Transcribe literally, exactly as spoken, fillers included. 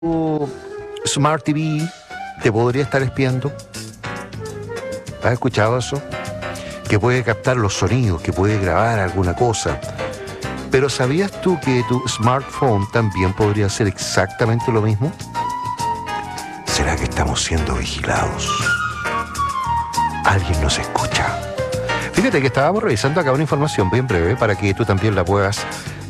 tu Smart T V te podría estar espiando. ¿Has escuchado eso? Que puede captar los sonidos, que puede grabar alguna cosa. Pero ¿sabías tú que tu smartphone también podría hacer exactamente lo mismo? ¿Será que estamos siendo vigilados? ¿Alguien nos escucha? Fíjate que estábamos revisando acá una información bien breve para que tú también la puedas